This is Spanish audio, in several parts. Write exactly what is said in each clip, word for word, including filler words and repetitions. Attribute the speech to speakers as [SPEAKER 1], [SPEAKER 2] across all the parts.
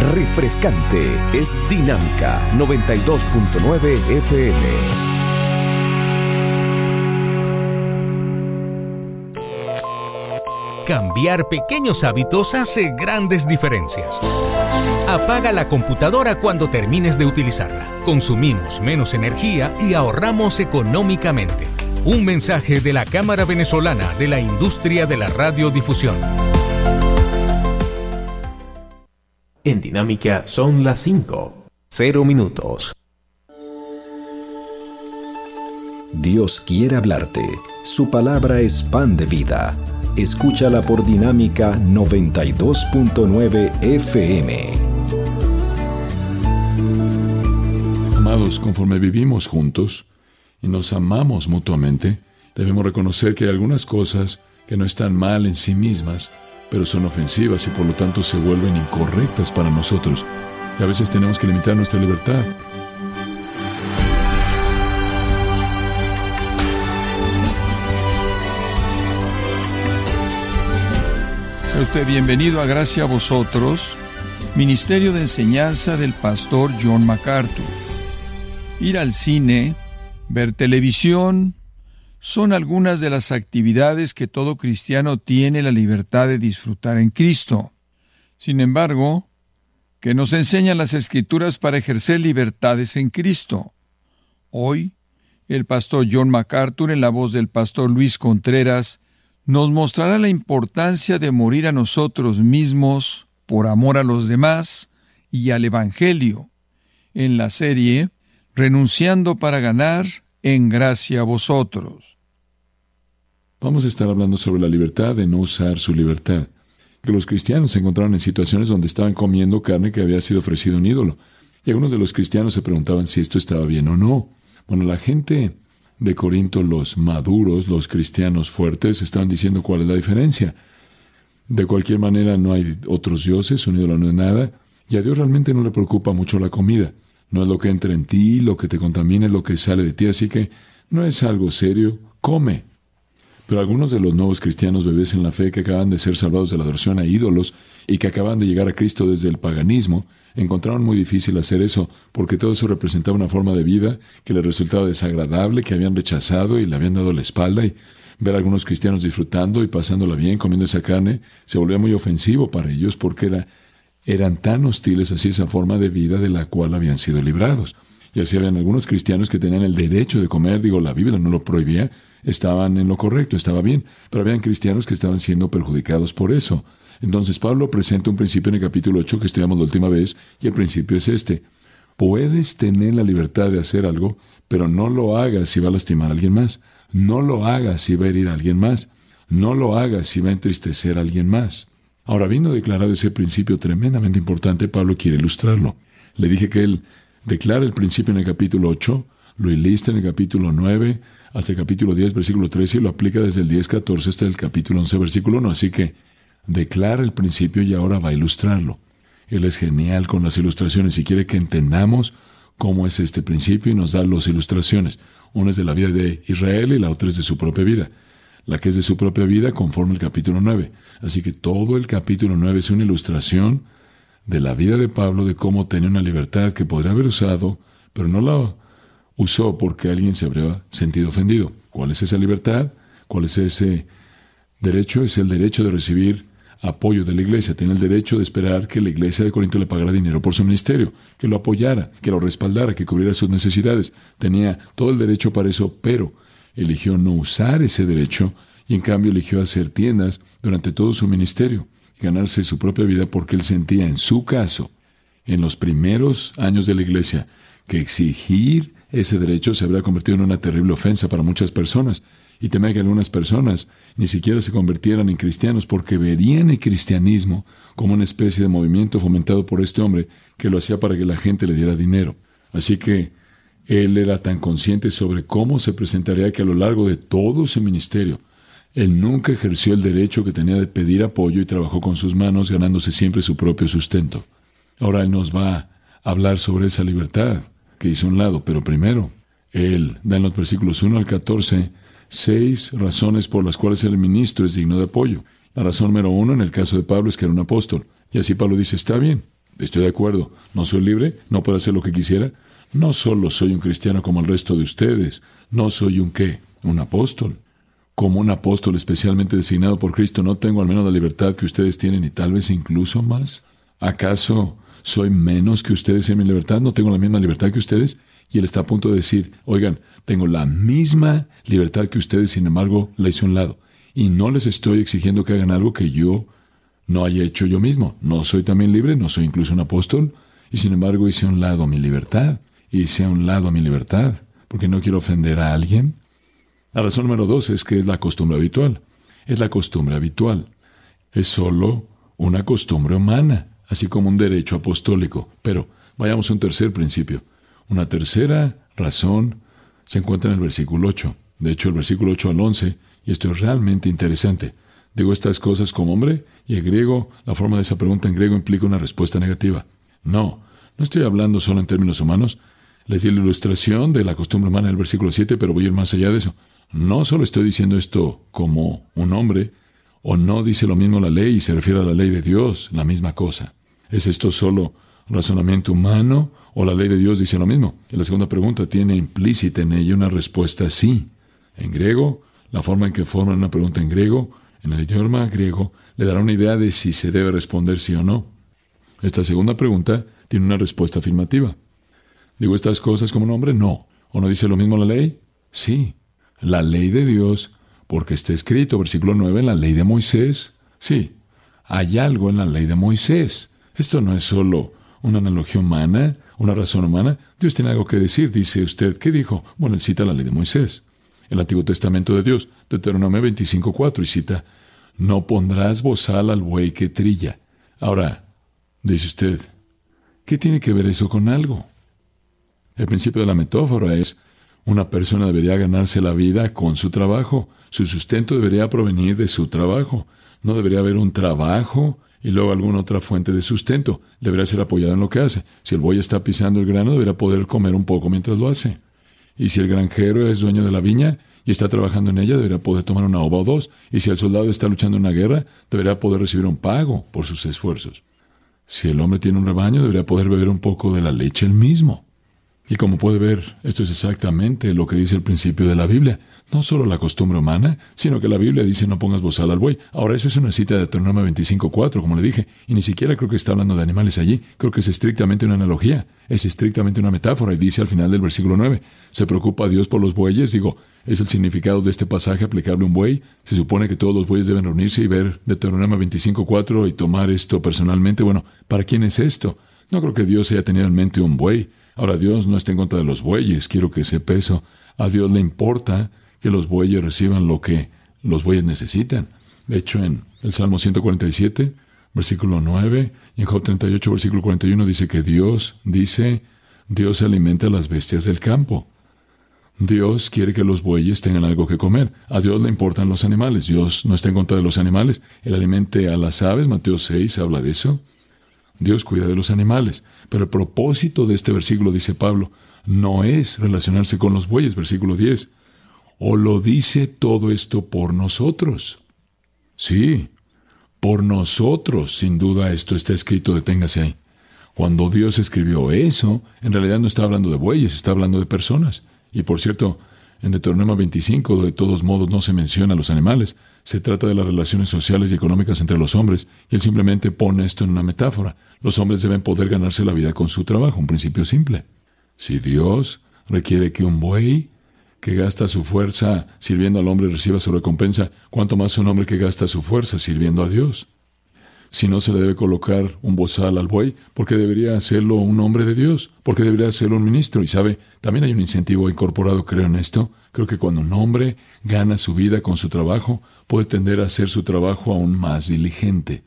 [SPEAKER 1] refrescante, es Dinámica noventa y dos punto nueve F M.
[SPEAKER 2] Cambiar pequeños hábitos hace grandes diferencias. Apaga la computadora cuando termines de utilizarla. Consumimos menos energía y ahorramos económicamente. Un mensaje de la Cámara Venezolana de la Industria de la Radiodifusión.
[SPEAKER 1] En Dinámica son las cinco, cero minutos.
[SPEAKER 3] Dios quiere hablarte. Su palabra es pan de vida. Escúchala por Dinámica noventa y dos punto nueve F M.
[SPEAKER 4] Amados, conforme vivimos juntos y nos amamos mutuamente, debemos reconocer que hay algunas cosas que no están mal en sí mismas, pero son ofensivas y por lo tanto se vuelven incorrectas para nosotros. Y a veces tenemos que limitar nuestra libertad.
[SPEAKER 5] Sea usted bienvenido a Gracia a Vosotros, Ministerio de Enseñanza del Pastor John MacArthur. Ir al cine, ver televisión, son algunas de las actividades que todo cristiano tiene la libertad de disfrutar en Cristo. Sin embargo, ¿qué nos enseñan las Escrituras para ejercer libertades en Cristo? Hoy, el pastor John MacArthur, en la voz del pastor Luis Contreras, nos mostrará la importancia de morir a nosotros mismos por amor a los demás y al Evangelio, en la serie Renunciando para ganar, en gracia a vosotros.
[SPEAKER 4] Vamos a estar hablando sobre la libertad de no usar su libertad. Que los cristianos se encontraron en situaciones donde estaban comiendo carne que había sido ofrecida a un ídolo. Y algunos de los cristianos se preguntaban si esto estaba bien o no. Bueno, la gente de Corinto, los maduros, los cristianos fuertes, estaban diciendo cuál es la diferencia. De cualquier manera, no hay otros dioses, un ídolo no es nada, y a Dios realmente no le preocupa mucho la comida. No es lo que entra en ti, lo que te contamina, es lo que sale de ti, así que no es algo serio, come. Pero algunos de los nuevos cristianos bebés en la fe que acaban de ser salvados de la adoración a ídolos y que acaban de llegar a Cristo desde el paganismo, encontraron muy difícil hacer eso, porque todo eso representaba una forma de vida que les resultaba desagradable, que habían rechazado y le habían dado la espalda, y ver a algunos cristianos disfrutando y pasándola bien, comiendo esa carne, se volvía muy ofensivo para ellos, porque era, eran tan hostiles hacia esa forma de vida de la cual habían sido librados. Y así habían algunos cristianos que tenían el derecho de comer, digo, la Biblia no lo prohibía, estaban en lo correcto, estaba bien, pero habían cristianos que estaban siendo perjudicados por eso. Entonces Pablo presenta un principio en el capítulo ocho que estudiamos la última vez, y el principio es este: puedes tener la libertad de hacer algo, pero no lo hagas si va a lastimar a alguien más, no lo hagas si va a herir a alguien más, no lo hagas si va a entristecer a alguien más. Ahora, habiendo declarado ese principio tremendamente importante, Pablo quiere ilustrarlo. Le dije que él declara el principio en el capítulo ocho, lo ilista en el capítulo nueve, hasta el capítulo diez, versículo trece, y lo aplica desde el diez, catorce hasta el capítulo once, versículo uno. Así que declara el principio y ahora va a ilustrarlo. Él es genial con las ilustraciones y quiere que entendamos cómo es este principio y nos da las ilustraciones. Una es de la vida de Israel y la otra es de su propia vida. La que es de su propia vida conforme el capítulo nueve. Así que todo el capítulo nueve es una ilustración de la vida de Pablo, de cómo tenía una libertad que podría haber usado, pero no la usó porque alguien se habría sentido ofendido. ¿Cuál es esa libertad? ¿Cuál es ese derecho? Es el derecho de recibir apoyo de la iglesia. Tiene el derecho de esperar que la iglesia de Corinto le pagara dinero por su ministerio, que lo apoyara, que lo respaldara, que cubriera sus necesidades. Tenía todo el derecho para eso, pero eligió no usar ese derecho y en cambio eligió hacer tiendas durante todo su ministerio y ganarse su propia vida porque él sentía en su caso, en los primeros años de la iglesia, que exigir ese derecho se habría convertido en una terrible ofensa para muchas personas. Y temía que algunas personas ni siquiera se convirtieran en cristianos porque verían el cristianismo como una especie de movimiento fomentado por este hombre que lo hacía para que la gente le diera dinero. Así que él era tan consciente sobre cómo se presentaría que a lo largo de todo su ministerio, él nunca ejerció el derecho que tenía de pedir apoyo y trabajó con sus manos ganándose siempre su propio sustento. Ahora él nos va a hablar sobre esa libertad que hizo a un lado, pero primero, él da en los versículos uno al catorce seis razones por las cuales el ministro es digno de apoyo. La razón número uno, en el caso de Pablo, es que era un apóstol. Y así Pablo dice, está bien, Estoy de acuerdo. ¿No soy libre? ¿No puedo hacer lo que quisiera? No solo soy un cristiano como el resto de ustedes. No soy un ¿qué? Un apóstol. Como un apóstol especialmente designado por Cristo, ¿no tengo al menos la libertad que ustedes tienen y tal vez incluso más? ¿Acaso soy menos que ustedes en mi libertad? ¿No tengo la misma libertad que ustedes? Y él está a punto de decir, oigan, tengo la misma libertad que ustedes, sin embargo, la hice a un lado. Y no les estoy exigiendo que hagan algo que yo no haya hecho yo mismo. No soy también libre, no soy incluso un apóstol, y sin embargo hice a un lado mi libertad. Hice a un lado mi libertad, porque no quiero ofender a alguien. La razón número dos es que es la costumbre habitual. Es la costumbre habitual. Es solo una costumbre humana, así como un derecho apostólico. Pero vayamos a un tercer principio. Una tercera razón se encuentra en el versículo ocho. De hecho, el versículo ocho al once, y esto es realmente interesante. Digo estas cosas como hombre, y en griego, la forma de esa pregunta en griego implica una respuesta negativa. No, no estoy hablando solo en términos humanos. Les di la ilustración de la costumbre humana en el versículo siete, pero voy a ir más allá de eso. No solo estoy diciendo esto como un hombre, o no dice lo mismo la ley y se refiere a la ley de Dios, la misma cosa. ¿Es esto solo razonamiento humano o la ley de Dios dice lo mismo? Y la segunda pregunta tiene implícita en ella una respuesta sí. En griego, la forma en que forman una pregunta en griego, en el idioma griego, le dará una idea de si se debe responder sí o no. Esta segunda pregunta tiene una respuesta afirmativa. ¿Digo estas cosas como un hombre? No. ¿O no dice lo mismo la ley? Sí. La ley de Dios, porque está escrito, versículo nueve, en la ley de Moisés. Sí. Hay algo en la ley de Moisés. Esto no es solo una analogía humana, una razón humana. Dios tiene algo que decir. Dice usted, ¿qué dijo? Bueno, él cita la ley de Moisés. El Antiguo Testamento de Dios, Deuteronomio veinticinco cuatro, y cita, no pondrás bozal al buey que trilla. Ahora, dice usted, ¿qué tiene que ver eso con algo? El principio de la metáfora es, una persona debería ganarse la vida con su trabajo. Su sustento debería provenir de su trabajo. No debería haber un trabajo y luego alguna otra fuente de sustento. Debería ser apoyado en lo que hace. Si el buey está pisando el grano, debería poder comer un poco mientras lo hace. Y si el granjero es dueño de la viña y está trabajando en ella, debería poder tomar una uva o dos. Y si el soldado está luchando en una guerra, debería poder recibir un pago por sus esfuerzos. Si el hombre tiene un rebaño, debería poder beber un poco de la leche él mismo. Y como puede ver, esto es exactamente lo que dice el principio de la Biblia. No solo la costumbre humana, sino que la Biblia dice no pongas bozal al buey. Ahora, eso es una cita de Deuteronomio veinticinco cuatro, como le dije, y ni siquiera creo que está hablando de animales allí. Creo que es estrictamente una analogía, es estrictamente una metáfora, y dice al final del versículo nueve, ¿se preocupa Dios por los bueyes? Digo, ¿es el significado de este pasaje aplicable a un buey? Se supone que todos los bueyes deben reunirse y ver Deuteronomio veinticinco cuatro y tomar esto personalmente. Bueno, ¿para quién es esto? No creo que Dios haya tenido en mente un buey. Ahora, Dios no está en contra de los bueyes, quiero que sepa eso. A Dios le importa que los bueyes reciban lo que los bueyes necesitan. De hecho, en el Salmo ciento cuarenta y siete, versículo nueve, y en Job treinta y ocho, versículo cuarenta y uno, dice que Dios, dice, Dios alimenta a las bestias del campo. Dios quiere que los bueyes tengan algo que comer. A Dios le importan los animales. Dios no está en contra de los animales. Él alimenta a las aves. Mateo seis habla de eso. Dios cuida de los animales. Pero el propósito de este versículo, dice Pablo, no es relacionarse con los bueyes, versículo diez. ¿O lo dice todo esto por nosotros? Sí, por nosotros, sin duda esto está escrito, deténgase ahí. Cuando Dios escribió eso, en realidad no está hablando de bueyes, está hablando de personas. Y por cierto, en Deuteronomio veinticinco, de todos modos, no se menciona a los animales. Se trata de las relaciones sociales y económicas entre los hombres, y él simplemente pone esto en una metáfora. Los hombres deben poder ganarse la vida con su trabajo, un principio simple. Si Dios requiere que un buey que gasta su fuerza sirviendo al hombre reciba su recompensa, ¿cuánto más un hombre que gasta su fuerza sirviendo a Dios? Si no se le debe colocar un bozal al buey, porque debería hacerlo un hombre de Dios, porque debería hacerlo un ministro. Y sabe, también hay un incentivo incorporado, creo en esto. Creo que cuando un hombre gana su vida con su trabajo, puede tender a hacer su trabajo aún más diligente.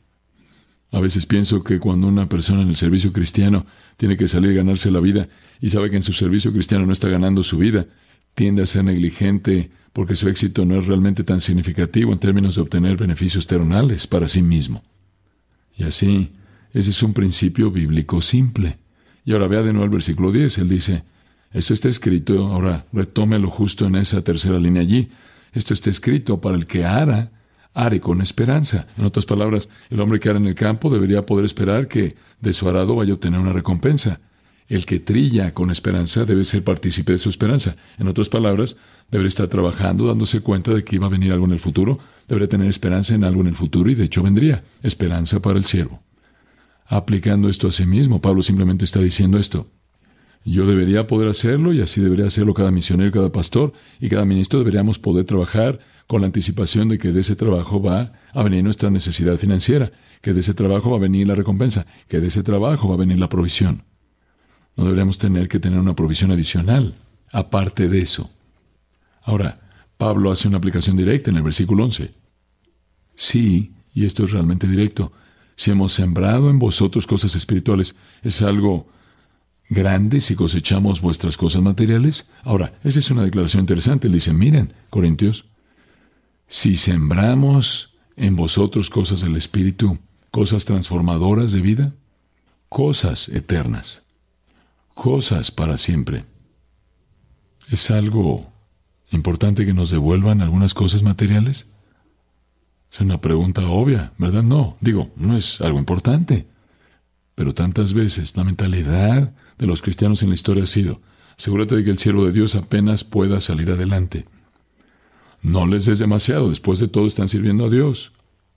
[SPEAKER 4] A veces pienso que cuando una persona en el servicio cristiano tiene que salir a ganarse la vida y sabe que en su servicio cristiano no está ganando su vida, tiende a ser negligente porque su éxito no es realmente tan significativo en términos de obtener beneficios terrenales para sí mismo. Y así, ese es un principio bíblico simple. Y ahora vea de nuevo el versículo diez. Él dice, esto está escrito, ahora retómelo justo en esa tercera línea allí. Esto está escrito para el que ara are con esperanza. En otras palabras, el hombre que ara en el campo debería poder esperar que de su arado vaya a obtener una recompensa. El que trilla con esperanza debe ser partícipe de su esperanza. En otras palabras, debería estar trabajando, dándose cuenta de que iba a venir algo en el futuro. Debería tener esperanza en algo en el futuro y de hecho vendría. Esperanza para el siervo. Aplicando esto a sí mismo, Pablo simplemente está diciendo esto. Yo debería poder hacerlo y así debería hacerlo cada misionero, cada pastor y cada ministro. Deberíamos poder trabajar con la anticipación de que de ese trabajo va a venir nuestra necesidad financiera, que de ese trabajo va a venir la recompensa, que de ese trabajo va a venir la provisión. No deberíamos tener que tener una provisión adicional, aparte de eso. Ahora, Pablo hace una aplicación directa en el versículo once. Sí, y esto es realmente directo, si hemos sembrado en vosotros cosas espirituales, ¿es algo grande si cosechamos vuestras cosas materiales? Ahora, esa es una declaración interesante. Él dice, miren, Corintios, si sembramos en vosotros cosas del Espíritu, cosas transformadoras de vida, cosas eternas, cosas para siempre, ¿es algo importante que nos devuelvan algunas cosas materiales? Es una pregunta obvia, ¿verdad? No, digo, no es algo importante. Pero tantas veces la mentalidad de los cristianos en la historia ha sido, asegúrate de que el siervo de Dios apenas pueda salir adelante. No les des demasiado, después de todo están sirviendo a Dios.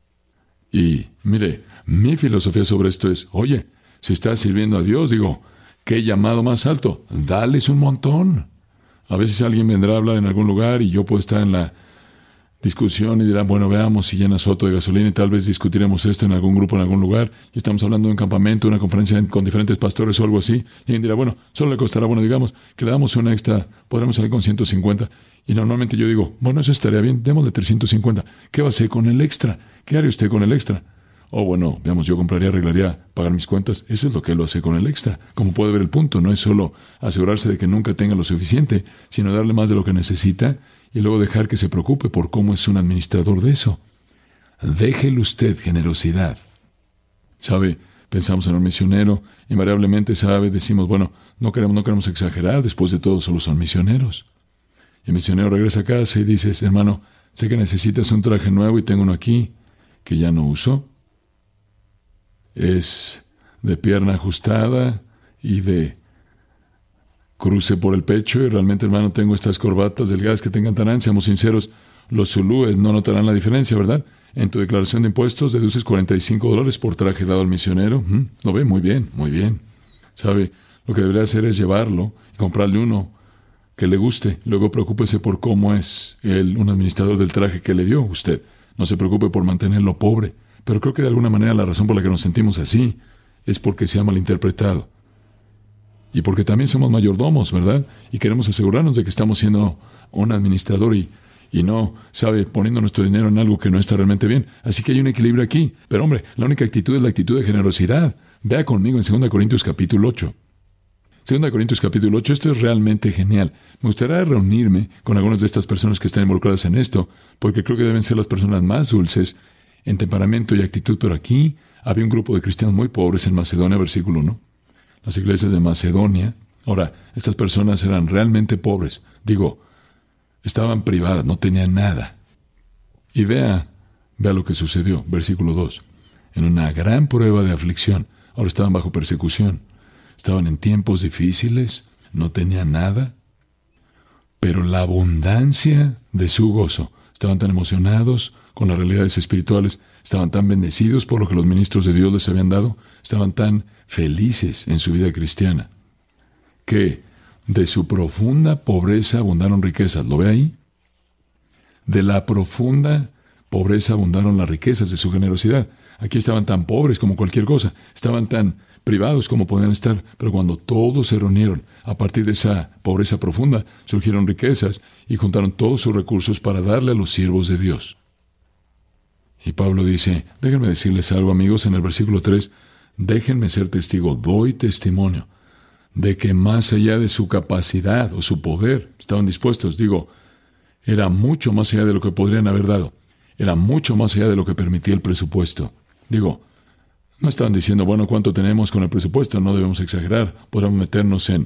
[SPEAKER 4] Y, mire, mi filosofía sobre esto es, oye, si estás sirviendo a Dios, digo, ¿qué llamado más alto? Dales un montón. A veces alguien vendrá a hablar en algún lugar y yo puedo estar en la discusión y dirán, bueno, veamos si llena su auto de gasolina y tal vez discutiremos esto en algún grupo, en algún lugar, y estamos hablando de un campamento, una conferencia con diferentes pastores o algo así, y alguien dirá, bueno, solo le costará, bueno, digamos, que le damos una extra, podremos salir con ciento cincuenta, y normalmente yo digo, bueno, eso estaría bien, démosle trescientos cincuenta, ¿qué va a hacer con el extra? ¿Qué haría usted con el extra? O bueno, digamos, yo compraría, arreglaría, pagar mis cuentas, eso es lo que él lo hace con el extra. Como puede ver el punto, no es solo asegurarse de que nunca tenga lo suficiente, sino darle más de lo que necesita, y luego dejar que se preocupe por cómo es un administrador de eso. Déjele usted generosidad. ¿Sabe? Pensamos en un misionero, invariablemente, ¿sabe? Decimos, bueno, no queremos, no queremos exagerar, después de todo solo son misioneros. Y el misionero regresa a casa y dices, hermano, sé que necesitas un traje nuevo y tengo uno aquí que ya no uso. Es de pierna ajustada y de cruce por el pecho, y realmente, hermano, tengo estas corbatas delgadas que tengan tan ancha. Seamos sinceros, los zulúes no notarán la diferencia, ¿verdad? En tu declaración de impuestos deduces cuarenta y cinco dólares por traje dado al misionero. ¿Mm? ¿Lo ve? Muy bien, muy bien. ¿Sabe? Lo que debería hacer es llevarlo y comprarle uno que le guste. Luego preocúpese por cómo es él, un administrador del traje que le dio usted. No se preocupe por mantenerlo pobre. Pero creo que de alguna manera la razón por la que nos sentimos así es porque se ha malinterpretado. Y porque también somos mayordomos, ¿verdad? Y queremos asegurarnos de que estamos siendo un administrador y, y no, ¿sabe?, poniendo nuestro dinero en algo que no está realmente bien. Así que hay un equilibrio aquí. Pero hombre, la única actitud es la actitud de generosidad. Vea conmigo en segunda Corintios capítulo ocho. segunda Corintios capítulo ocho, esto es realmente genial. Me gustaría reunirme con algunas de estas personas que están involucradas en esto, porque creo que deben ser las personas más dulces en temperamento y actitud. Pero aquí había un grupo de cristianos muy pobres en Macedonia, versículo uno. Las iglesias de Macedonia. Ahora, estas personas eran realmente pobres. Digo, estaban privadas, no tenían nada. Y vea, vea lo que sucedió. Versículo dos. En una gran prueba de aflicción. Ahora estaban bajo persecución. Estaban en tiempos difíciles, no tenían nada. Pero la abundancia de su gozo. Estaban tan emocionados con las realidades espirituales. Estaban tan bendecidos por lo que los ministros de Dios les habían dado. Estaban tan felices en su vida cristiana, que de su profunda pobreza abundaron riquezas. ¿Lo ve ahí? De la profunda pobreza abundaron las riquezas de su generosidad. Aquí estaban tan pobres como cualquier cosa, estaban tan privados como podían estar, pero cuando todos se reunieron, a partir de esa pobreza profunda, surgieron riquezas y juntaron todos sus recursos para darle a los siervos de Dios. Y Pablo dice, déjenme decirles algo, amigos, en el versículo tres, déjenme ser testigo, doy testimonio de que más allá de su capacidad o su poder, estaban dispuestos, digo, era mucho más allá de lo que podrían haber dado, era mucho más allá de lo que permitía el presupuesto. Digo, no estaban diciendo, bueno, ¿cuánto tenemos con el presupuesto? No debemos exagerar, podemos meternos en...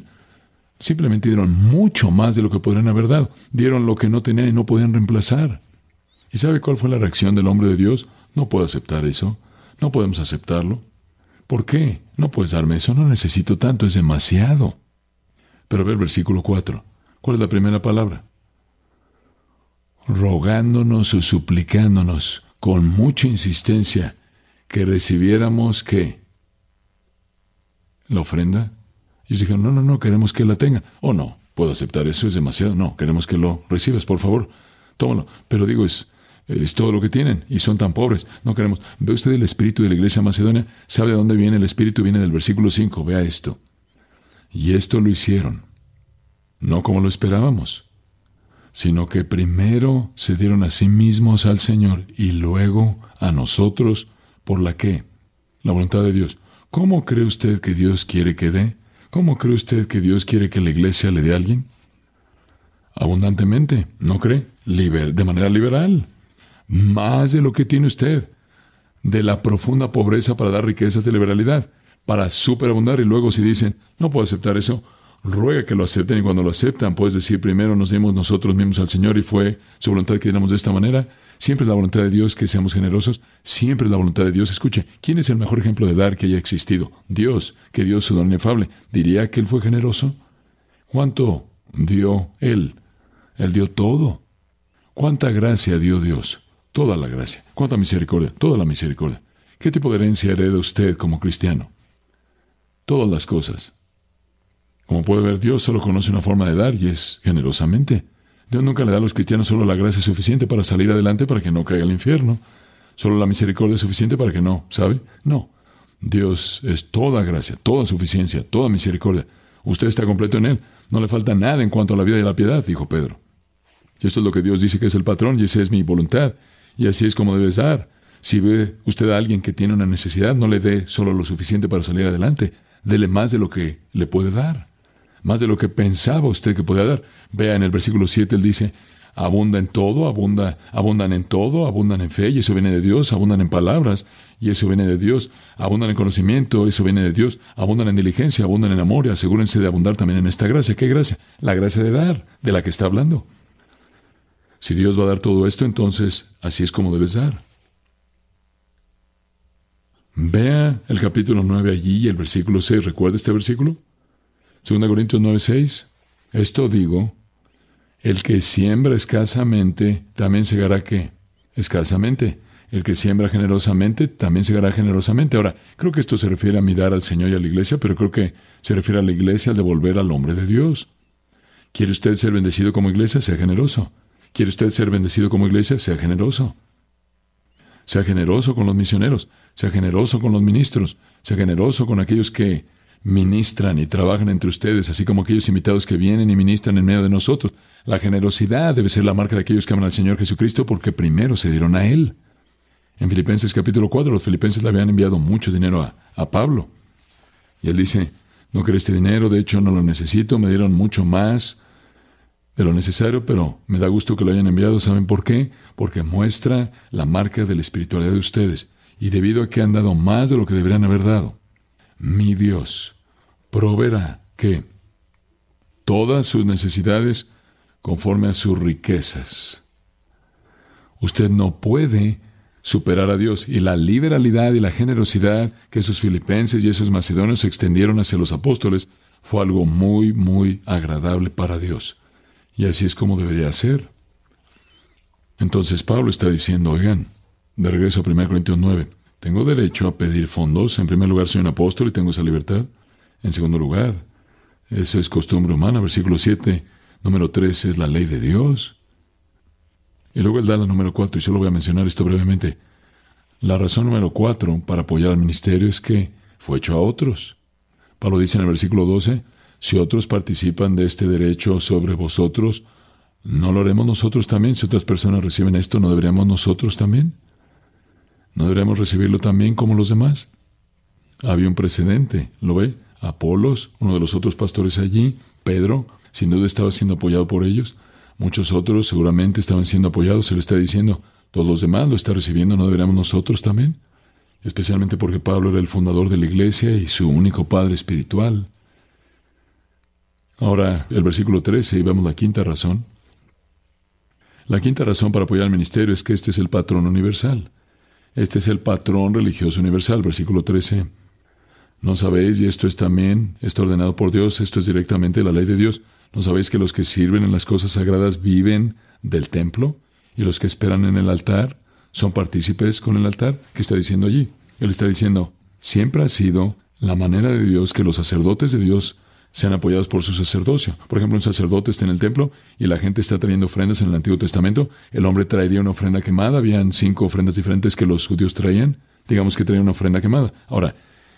[SPEAKER 4] Simplemente dieron mucho más de lo que podrían haber dado, dieron lo que no tenían y no podían reemplazar. ¿Y sabe cuál fue la reacción del hombre de Dios? No puedo aceptar eso. No podemos aceptarlo. ¿Por qué? No puedes darme eso. No necesito tanto. Es demasiado. Pero ve el versículo cuatro. ¿Cuál es la primera palabra? Rogándonos o suplicándonos con mucha insistencia que recibiéramos, ¿qué? ¿La ofrenda? Y ellos dijeron, no, no, no, queremos que la tengan. Oh, no, puedo aceptar eso, es demasiado. No, queremos que lo recibas, por favor, tómalo. Pero digo, es, es todo lo que tienen y son tan pobres. No queremos. ¿Ve usted el espíritu de la iglesia macedonia? ¿Sabe de dónde viene el espíritu? Viene del versículo cinco. Vea esto. Y esto lo hicieron, no como lo esperábamos, sino que primero se dieron a sí mismos al Señor y luego a nosotros. ¿Por la qué? La voluntad de Dios. ¿Cómo cree usted que Dios quiere que dé? ¿Cómo cree usted que Dios quiere que la iglesia le dé a alguien? Abundantemente, ¿no cree? Liber, de manera liberal. Más de lo que tiene usted. De la profunda pobreza para dar riquezas de liberalidad. Para superabundar, y luego si dicen, no puedo aceptar eso, ruega que lo acepten, y cuando lo aceptan, puedes decir, primero nos dimos nosotros mismos al Señor y fue su voluntad que diéramos de esta manera. Siempre es la voluntad de Dios que seamos generosos. Siempre es la voluntad de Dios. Escuche, ¿quién es el mejor ejemplo de dar que haya existido? Dios, que dio su don inefable. ¿Diría que Él fue generoso? ¿Cuánto dio Él? Él dio todo. ¿Cuánta gracia dio Dios? Toda la gracia. ¿Cuánta misericordia? Toda la misericordia. ¿Qué tipo de herencia hereda usted como cristiano? Todas las cosas. Como puede ver, Dios solo conoce una forma de dar y es generosamente. Dios nunca le da a los cristianos solo la gracia suficiente para salir adelante para que no caiga al infierno. Solo la misericordia suficiente para que no, ¿sabe? No. Dios es toda gracia, toda suficiencia, toda misericordia. Usted está completo en Él. No le falta nada en cuanto a la vida y la piedad, dijo Pedro. Y esto es lo que Dios dice que es el patrón y esa es mi voluntad. Y así es como debes dar. Si ve usted a alguien que tiene una necesidad, no le dé solo lo suficiente para salir adelante. Dele más de lo que le puede dar. Más de lo que pensaba usted que podía dar. Vea en el versículo siete, él dice, abunda en todo, abunda, abundan en todo, abundan en fe, y eso viene de Dios, abundan en palabras, y eso viene de Dios, abundan en conocimiento, eso viene de Dios, abundan en diligencia, abundan en amor, y asegúrense de abundar también en esta gracia. ¿Qué gracia? La gracia de dar, de la que está hablando. Si Dios va a dar todo esto, entonces así es como debes dar. Vea el capítulo nueve allí y el versículo seis. ¿Recuerda este versículo? Segunda Corintios nueve, seis. Esto digo, el que siembra escasamente, también segará ¿qué? Escasamente. El que siembra generosamente, también segará generosamente. Ahora, creo que esto se refiere a mi dar al Señor y a la iglesia, pero creo que se refiere a la iglesia al devolver al hombre de Dios. ¿Quiere usted ser bendecido como iglesia? Sea generoso. ¿Quiere usted ser bendecido como iglesia? Sea generoso. Sea generoso con los misioneros. Sea generoso con los ministros. Sea generoso con aquellos que ministran y trabajan entre ustedes, así como aquellos invitados que vienen y ministran en medio de nosotros. La generosidad debe ser la marca de aquellos que aman al Señor Jesucristo porque primero se dieron a Él. En Filipenses capítulo cuatro, los filipenses le habían enviado mucho dinero a, a Pablo. Y él dice, no quiero este dinero, de hecho no lo necesito, me dieron mucho más de lo necesario, pero me da gusto que lo hayan enviado. ¿Saben por qué? Porque muestra la marca de la espiritualidad de ustedes. Y debido a que han dado más de lo que deberían haber dado, mi Dios proveerá que todas sus necesidades conforme a sus riquezas. Usted no puede superar a Dios, y la liberalidad y la generosidad que esos filipenses y esos macedonios extendieron hacia los apóstoles fue algo muy, muy agradable para Dios. Y así es como debería ser. Entonces Pablo está diciendo, oigan, de regreso a primera Corintios nueve, tengo derecho a pedir fondos. En primer lugar, soy un apóstol y tengo esa libertad. En segundo lugar, eso es costumbre humana. Versículo siete, número tres es la ley de Dios. Y luego él da la número cuatro, y solo voy a mencionar esto brevemente. La razón número cuatro para apoyar al ministerio es que fue hecho a otros. Pablo dice en el versículo doce, si otros participan de este derecho sobre vosotros, ¿no lo haremos nosotros también? Si otras personas reciben esto, ¿no deberíamos nosotros también? ¿No deberíamos recibirlo también como los demás? Había un precedente, ¿lo ve? Apolos, uno de los otros pastores allí, Pedro, sin duda estaba siendo apoyado por ellos. Muchos otros seguramente estaban siendo apoyados. Se le está diciendo, todos los demás lo están recibiendo, ¿no deberíamos nosotros también? Especialmente porque Pablo era el fundador de la iglesia y su único padre espiritual. Ahora, el versículo trece, y vemos la quinta razón. La quinta razón para apoyar al ministerio es que este es el patrón universal. Este es el patrón religioso universal, versículo trece. ¿No sabéis, y esto es también, está ordenado por Dios, esto es directamente la ley de Dios? ¿No sabéis que los que sirven en las cosas sagradas viven del templo? ¿Y los que esperan en el altar son partícipes con el altar? ¿Qué está diciendo allí? Él está diciendo, siempre ha sido la manera de Dios que los sacerdotes de Dios sean apoyados por su sacerdocio. Por ejemplo, un sacerdote está en el templo y la gente está trayendo ofrendas en el Antiguo Testamento. El hombre traería una ofrenda quemada. Habían cinco ofrendas diferentes que los judíos traían. Digamos que traían una ofrenda quemada. Ahora,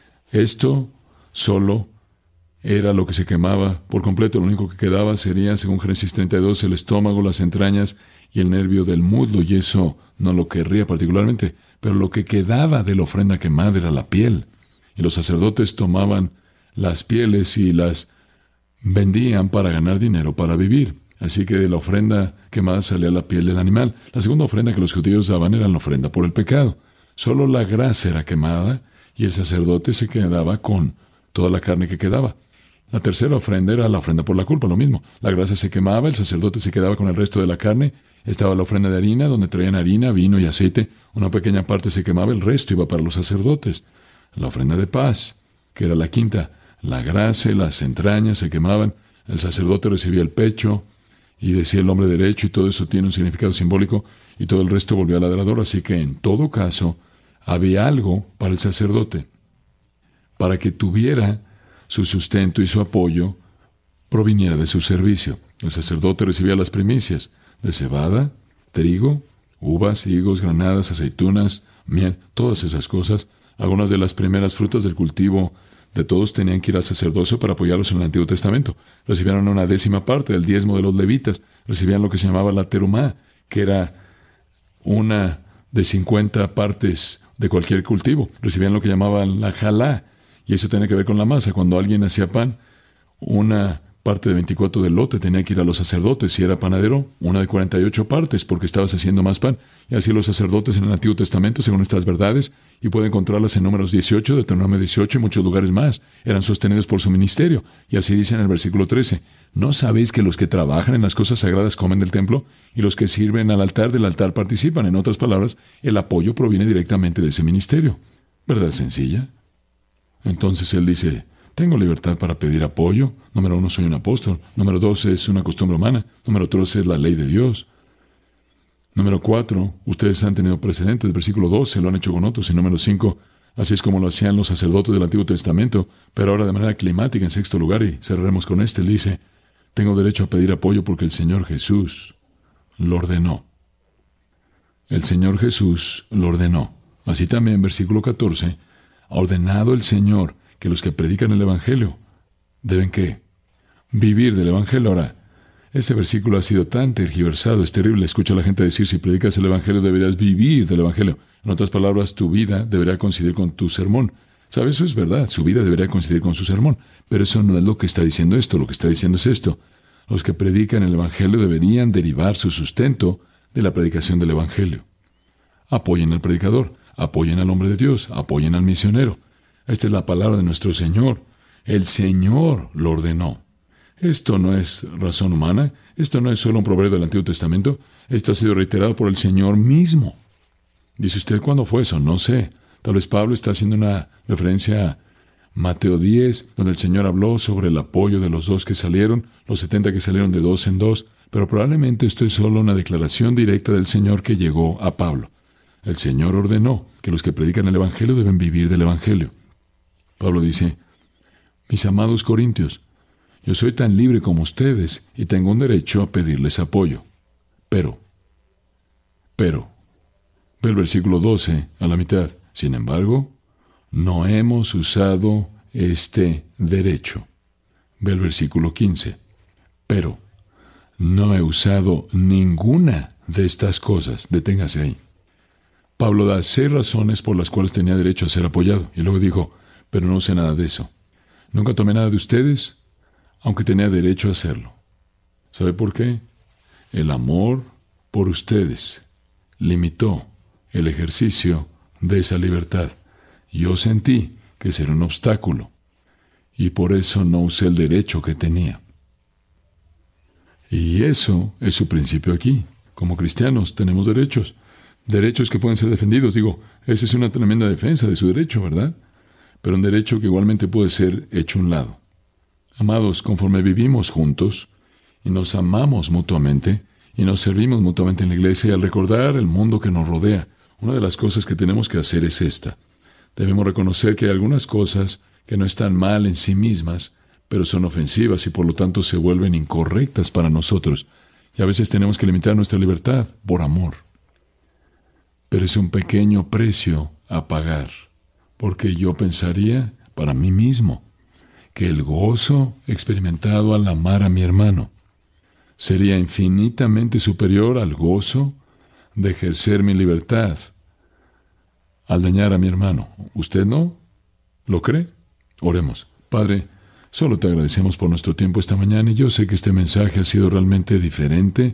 [SPEAKER 4] esto solo era lo que se quemaba por completo. Lo único que quedaba sería, según Génesis treinta y dos, el estómago, las entrañas y el nervio del muslo, y eso no lo querría particularmente. Pero lo que quedaba de la ofrenda quemada era la piel. Y los sacerdotes tomaban las pieles y las vendían para ganar dinero, para vivir. Así que de la ofrenda quemada salía la piel del animal. La segunda ofrenda que los judíos daban era la ofrenda por el pecado. Solo la grasa era quemada y el sacerdote se quedaba con toda la carne que quedaba. La tercera ofrenda era la ofrenda por la culpa, lo mismo. La grasa se quemaba, el sacerdote se quedaba con el resto de la carne. Estaba la ofrenda de harina, donde traían harina, vino y aceite. Una pequeña parte se quemaba, el resto iba para los sacerdotes. La ofrenda de paz, que era la quinta. La grasa y las entrañas se quemaban, el sacerdote recibía el pecho y decía el hombre derecho, y todo eso tiene un significado simbólico, y todo el resto volvió al adorador. Así que en todo caso había algo para el sacerdote. Para que tuviera su sustento y su apoyo proviniera de su servicio. El sacerdote recibía las primicias de cebada, trigo, uvas, higos, granadas, aceitunas, miel, todas esas cosas. Algunas de las primeras frutas del cultivo de todos tenían que ir al sacerdocio para apoyarlos en el Antiguo Testamento. Recibieron una décima parte del diezmo de los levitas. Recibían lo que se llamaba la terumá, que era una de cincuenta partes de cualquier cultivo. Recibían lo que llamaban la jalá, y eso tenía que ver con la masa. Cuando alguien hacía pan, una parte de veinticuatro del lote tenía que ir a los sacerdotes. Si era panadero, una de cuarenta y ocho partes, porque estabas haciendo más pan. Y así los sacerdotes en el Antiguo Testamento, según estas verdades, y puede encontrarlas en Números dieciocho, Deuteronomio dieciocho y muchos lugares más, eran sostenidos por su ministerio. Y así dice en el versículo trece, ¿no sabéis que los que trabajan en las cosas sagradas comen del templo, y los que sirven al altar del altar participan? En otras palabras, el apoyo proviene directamente de ese ministerio. ¿Verdad sencilla? Entonces él dice, tengo libertad para pedir apoyo. Número uno, soy un apóstol. Número dos, es una costumbre humana. Número tres, es la ley de Dios. Número cuatro, ustedes han tenido precedentes. Versículo doce, lo han hecho con otros. Y número cinco, así es como lo hacían los sacerdotes del Antiguo Testamento, pero ahora de manera climática. En sexto lugar, y cerraremos con este, él dice, tengo derecho a pedir apoyo porque el Señor Jesús lo ordenó. El Señor Jesús lo ordenó. Así también, versículo catorce, ha ordenado el Señor que los que predican el Evangelio deben, ¿qué? Vivir del Evangelio. Ahora, ese versículo ha sido tan tergiversado, es terrible. Escucho a la gente decir, si predicas el Evangelio deberías vivir del Evangelio. En otras palabras, tu vida debería coincidir con tu sermón. ¿Sabes? Eso es verdad, su vida debería coincidir con su sermón. Pero eso no es lo que está diciendo esto. Lo que está diciendo es esto. Los que predican el Evangelio deberían derivar su sustento de la predicación del Evangelio. Apoyen al predicador, apoyen al hombre de Dios, apoyen al misionero. Esta es la palabra de nuestro Señor. El Señor lo ordenó. Esto no es razón humana. Esto no es solo un proverbio del Antiguo Testamento. Esto ha sido reiterado por el Señor mismo. Dice usted, ¿cuándo fue eso? No sé. Tal vez Pablo está haciendo una referencia a Mateo diez, donde el Señor habló sobre el apoyo de los dos que salieron, los setenta que salieron de dos en dos. Pero probablemente esto es solo una declaración directa del Señor que llegó a Pablo. El Señor ordenó que los que predican el Evangelio deben vivir del Evangelio. Pablo dice, mis amados corintios, yo soy tan libre como ustedes y tengo un derecho a pedirles apoyo. Pero, pero, ve el versículo doce a la mitad. Sin embargo, no hemos usado este derecho. Ve el versículo quince. Pero, no he usado ninguna de estas cosas. Deténgase ahí. Pablo da seis razones por las cuales tenía derecho a ser apoyado. Y luego dijo, pero no sé nada de eso. Nunca tomé nada de ustedes, aunque tenía derecho a hacerlo. ¿Sabe por qué? El amor por ustedes limitó el ejercicio de esa libertad. Yo sentí que ese era un obstáculo, y por eso no usé el derecho que tenía. Y eso es su principio aquí. Como cristianos tenemos derechos, derechos que pueden ser defendidos. Digo, esa es una tremenda defensa de su derecho, ¿verdad? Pero un derecho que igualmente puede ser hecho a un lado. Amados, conforme vivimos juntos y nos amamos mutuamente y nos servimos mutuamente en la iglesia, y al recordar el mundo que nos rodea, una de las cosas que tenemos que hacer es esta. Debemos reconocer que hay algunas cosas que no están mal en sí mismas, pero son ofensivas y por lo tanto se vuelven incorrectas para nosotros. Y a veces tenemos que limitar nuestra libertad por amor. Pero es un pequeño precio a pagar, porque yo pensaría para mí mismo que el gozo experimentado al amar a mi hermano sería infinitamente superior al gozo de ejercer mi libertad al dañar a mi hermano. ¿Usted no lo cree? Oremos. Padre, solo te agradecemos por nuestro tiempo esta mañana, y yo sé que este mensaje ha sido realmente diferente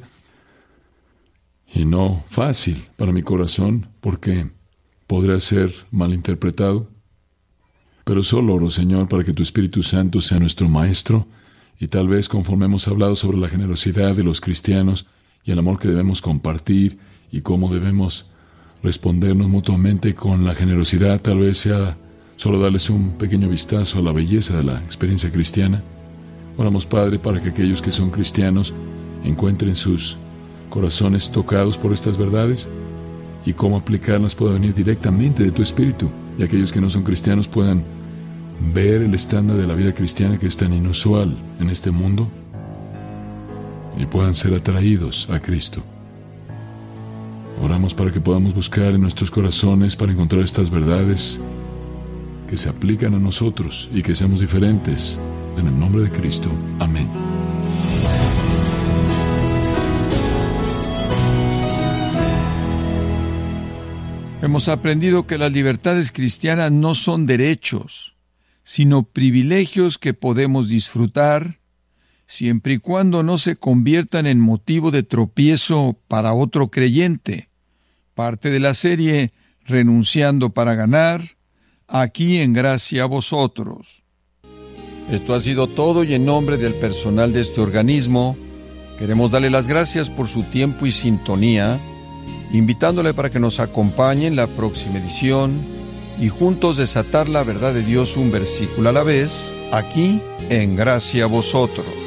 [SPEAKER 4] y no fácil para mi corazón, porque podría ser malinterpretado. Pero solo oro, Señor, para que tu Espíritu Santo sea nuestro Maestro, y tal vez conforme hemos hablado sobre la generosidad de los cristianos y el amor que debemos compartir y cómo debemos respondernos mutuamente con la generosidad, tal vez sea solo darles un pequeño vistazo a la belleza de la experiencia cristiana. Oramos, Padre, para que aquellos que son cristianos encuentren sus corazones tocados por estas verdades y cómo aplicarlas pueda venir directamente de tu Espíritu, y aquellos que no son cristianos puedan ver el estándar de la vida cristiana que es tan inusual en este mundo y puedan ser atraídos a Cristo. Oramos para que podamos buscar en nuestros corazones para encontrar estas verdades que se aplican a nosotros y que seamos diferentes. En el nombre de Cristo. Amén.
[SPEAKER 5] Hemos aprendido que las libertades cristianas no son derechos, sino privilegios que podemos disfrutar siempre y cuando no se conviertan en motivo de tropiezo para otro creyente. Parte de la serie Renunciando para ganar, aquí en Gracia a Vosotros. Esto ha sido todo, y en nombre del personal de este organismo, queremos darle las gracias por su tiempo y sintonía, invitándole para que nos acompañe en la próxima edición y juntos desatar la verdad de Dios un versículo a la vez, aquí en Gracia a Vosotros.